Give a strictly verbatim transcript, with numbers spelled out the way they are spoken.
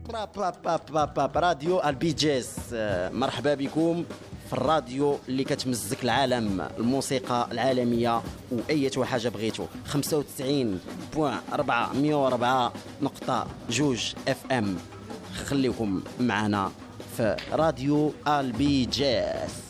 باب باب باب باب راديو البيجيس. مرحبا بكم في الراديو اللي كتمزك العالم، الموسيقى العالميه واي حاجه بغيتو. خمسة وتسعين فاصلة أربعة مية وأربعة نقطة جوج اف ام. خليكم معنا في راديو البيجيس.